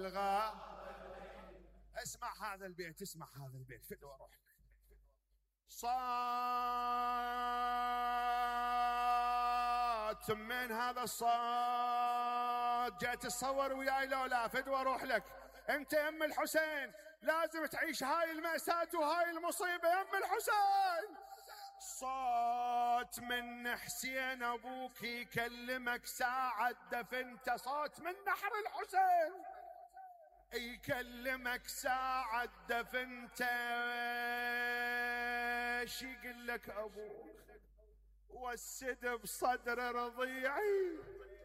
الغا. اسمع هذا البيت، اسمع هذا البيت فدوى روح. صوت من هذا الصوت جاي تتصور وياي لو لا؟ فدوى روح لك انت يا ام الحسين، لازم تعيش هاي المأساة وهاي المصيبة يا ام الحسين. صوت من حسين ابوك يكلمك ساعة دفنته، صوت من نحر الحسين يكلمك ساعة دفنته. ايش يقول لك ابوك؟ والسد بصدر رضيعي